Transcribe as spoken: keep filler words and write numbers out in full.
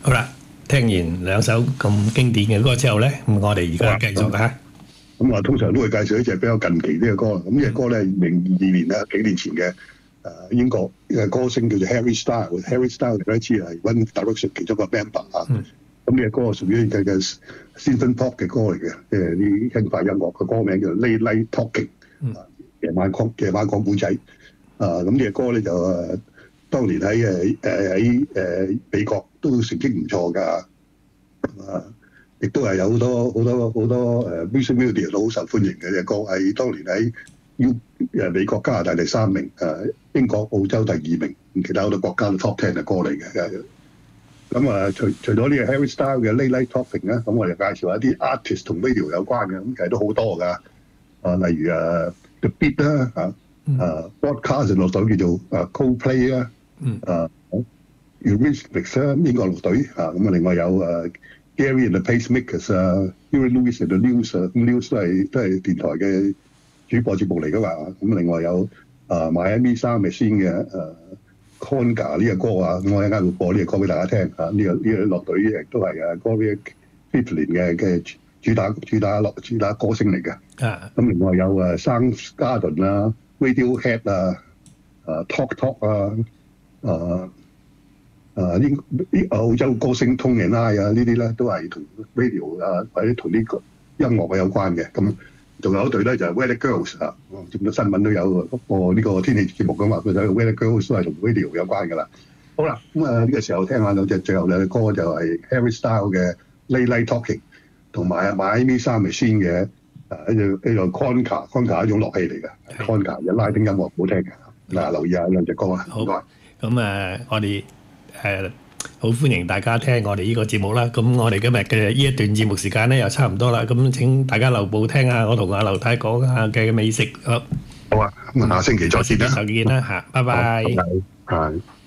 好啦，聽完兩首咁經典嘅歌之後咧，咁我哋而家繼續嚇。 咁啊，通常都會介紹一隻比較近期啲嘅歌。咁呢隻歌咧，二零二二年啦，幾年前嘅誒英國嘅歌星叫做 Harry Styles。Harry Styles 大家知係 One Direction 其中一個 member 啊。咁呢隻歌屬於佢嘅 synth pop 嘅歌嚟嘅，即係啲輕快音樂嘅歌名叫做 Late Night Talking。夜晚講夜晚講故仔。啊，咁呢隻歌咧就誒，當年喺誒誒喺誒美國都成績唔錯㗎。啊！亦都係有好多好多好多誒 music video 都好受歡迎嘅隻歌，係當年喺 U 誒美國、加拿大第三名，誒英國、澳洲第二名，其他好多國家都 top ten 嘅歌嚟嘅。咁啊，除除咗呢個 Harry Styles 嘅 Late Night Talking 咧，咁我哋介紹一啲 artist 同 video 有關嘅，咁其實都好多㗎。啊，例如誒 The Beat 啦，啊啊 Broadcast 樂隊叫做啊 Coldplay 啦，啊 Eurythmics 啦，英國樂隊啊，咁啊另外有誒。Gary and the Pacemakers 啊 ，Huey Lewis and the News 啊 ，News 都係都係電台嘅主播節目嚟噶嘛。咁另外有啊 Miami Sound Machine 嘅誒 Conga 呢個歌啊，咁我一陣間會播呢個歌俾大家聽啊。呢個呢個樂隊亦都係啊 Gloria Gaynor嘅嘅主打主打樂主打歌星嚟嘅。啊，咁另外有誒 Soundgarden 啦 ，Radiohead 啊，啊 Talk Talk 啊，啊。啊！英啲澳洲歌星 Tony and I 啊，呢啲咧都係同 radio 啊或者同呢個音樂有關嘅。咁仲有一隊咧就係 Weather Girls 啊，接到新聞都有播呢個天氣節目噶嘛。佢就 Weather Girls 都係同 radio 有關噶啦。好啦，咁啊呢個時候聽下兩隻最後兩隻歌就係 Harry Styles 嘅 Late Night Talking 同埋啊 Miami Sound Machine 嘅啊呢個呢個 Conga，Conga 係一種樂器嚟嘅 ，Conga 嘅拉丁音樂好聽嘅。嗱，留意下兩隻歌啊。 好，咁誒我哋。誒好歡迎大家聽我哋呢個節目啦！咁我哋今日嘅呢一段節目時間咧又差唔多啦，咁請大家留步聽下我同阿劉太講下嘅美食。好， 好啊，咁下星期再見啦， 再見啦嚇，拜拜。 係。